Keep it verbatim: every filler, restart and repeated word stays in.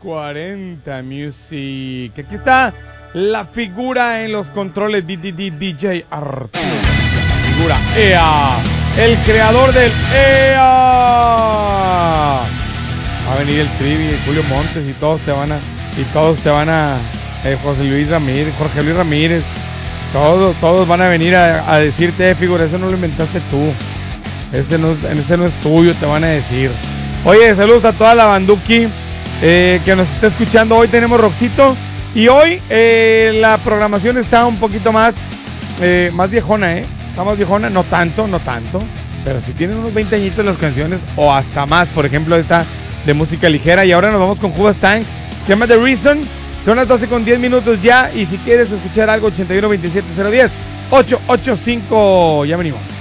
cuarenta Music. Aquí está la figura en los controles D J Arturo. Figura E A, el creador del E A. Va a venir el Trivi, Julio Montes y todos te van a y todos te van a eh, José Luis Ramírez, Jorge Luis Ramírez. Todos, todos van a venir a, a decirte, eh, figura, eso no lo inventaste tú. Ese no, ese no es tuyo, te van a decir. Oye, saludos a toda la banduki eh, que nos está escuchando. Hoy tenemos rockcito. Y hoy eh, la programación está un poquito más, eh, más viejona, ¿eh? Está más viejona, no tanto, no tanto. Pero si tienen unos veinte añitos las canciones, o hasta más. Por ejemplo, esta de música ligera. Y ahora nos vamos con Cubas Tank. Se llama The Reason. Son las doce con diez minutos ya. Y si quieres escuchar algo, ochenta y uno veintisiete cero diez ocho ocho cinco. Ya venimos.